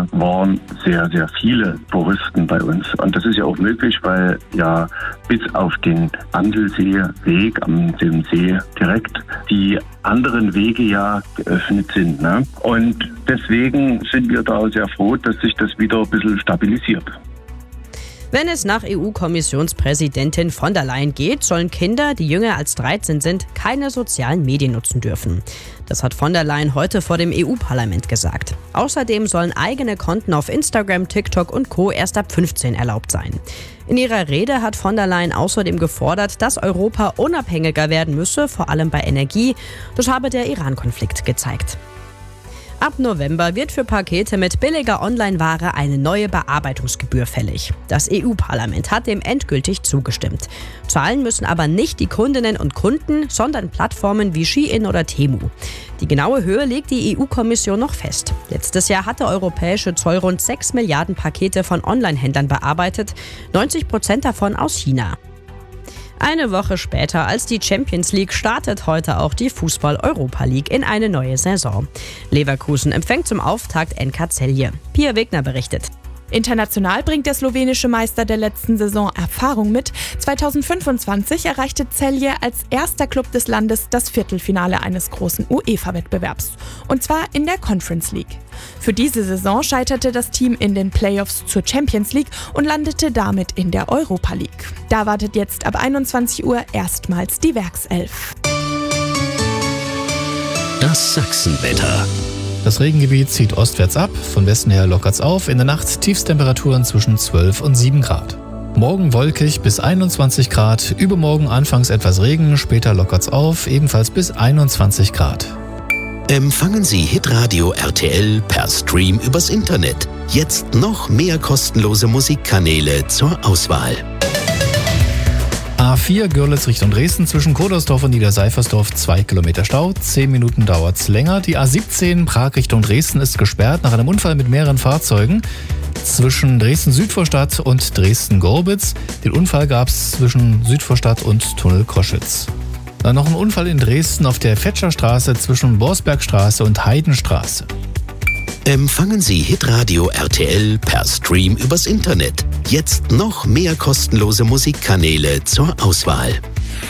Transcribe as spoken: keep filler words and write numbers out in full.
Wochenende waren sehr, sehr viele Touristen bei uns. Und das ist ja auch möglich, weil ja bis auf den Andelseeweg am dem See direkt die anderen Wege ja geöffnet sind. Ne? Und deswegen sind wir da sehr froh, dass sich das wieder ein bisschen stabilisiert. Wenn es nach E U-Kommissionspräsidentin von der Leyen geht, sollen Kinder, die jünger als dreizehn sind, keine sozialen Medien nutzen dürfen. Das hat von der Leyen heute vor dem E U-Parlament gesagt. Außerdem sollen eigene Konten auf Instagram, TikTok und Co. erst ab fünfzehn erlaubt sein. In ihrer Rede hat von der Leyen außerdem gefordert, dass Europa unabhängiger werden müsse, vor allem bei Energie. Das habe der Iran-Konflikt gezeigt. Ab November wird für Pakete mit billiger Online-Ware eine neue Bearbeitungsgebühr fällig. Das E U-Parlament hat dem endgültig zugestimmt. Zahlen müssen aber nicht die Kundinnen und Kunden, sondern Plattformen wie Shein oder Temu. Die genaue Höhe legt die E U-Kommission noch fest. Letztes Jahr hat der europäische Zoll rund sechs Milliarden Pakete von Online-Händlern bearbeitet, neunzig Prozent davon aus China. Eine Woche später als die Champions League startet heute auch die Fußball-Europa League in eine neue Saison. Leverkusen empfängt zum Auftakt N K Celje. Pia Wegner berichtet. International bringt der slowenische Meister der letzten Saison Erfahrung mit. zweitausendfünfundzwanzig erreichte Celje als erster Club des Landes das Viertelfinale eines großen UEFA-Wettbewerbs. Und zwar in der Conference League. Für diese Saison scheiterte das Team in den Playoffs zur Champions League und landete damit in der Europa League. Da wartet jetzt ab einundzwanzig Uhr erstmals die Werkself. Das Sachsenwetter. Das Regengebiet zieht ostwärts ab, von Westen her lockert's auf, in der Nacht Tiefstemperaturen zwischen zwölf und sieben Grad. Morgen wolkig bis einundzwanzig Grad, übermorgen anfangs etwas Regen, später lockert's auf, ebenfalls bis einundzwanzig Grad. Empfangen Sie Hitradio R T L per Stream übers Internet. Jetzt noch mehr kostenlose Musikkanäle zur Auswahl. A vier Görlitz Richtung Dresden zwischen Kodersdorf und Niederseifersdorf zwei Kilometer Stau, zehn Minuten dauert's länger. Die A siebzehn Prag Richtung Dresden ist gesperrt nach einem Unfall mit mehreren Fahrzeugen zwischen Dresden-Südvorstadt und Dresden-Gorbitz. Den Unfall gab's zwischen Südvorstadt und Tunnel Koschitz. Dann noch ein Unfall in Dresden auf der Fetscherstraße zwischen Borsbergstraße und Heidenstraße. Empfangen Sie Hitradio R T L per Stream übers Internet. Jetzt noch mehr kostenlose Musikkanäle zur Auswahl.